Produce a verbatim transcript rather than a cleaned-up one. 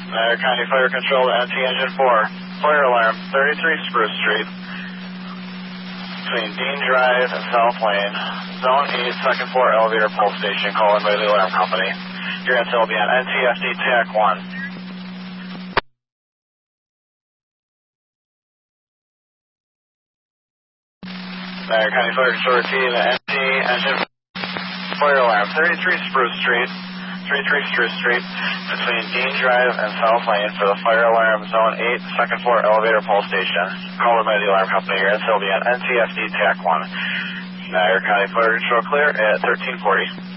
Niagara County Fire Control to N T Engine four. Fire alarm, thirty-three Spruce Street. Between Dean Drive and South Lane. Zone eight, second floor elevator pole station, call in by the alarm company. Your intel will be on N T F D T A C one. Niagara County Fire Control repeating the N T Engine fire alarm, thirty-three Spruce Street, thirty-three Spruce Street, between Dean Drive and South Lane for the fire alarm, Zone eight, second floor elevator pole station. Call in by the alarm company. Your intel will be on N T F D T A C one. Niagara County Fire Control clear at thirteen forty.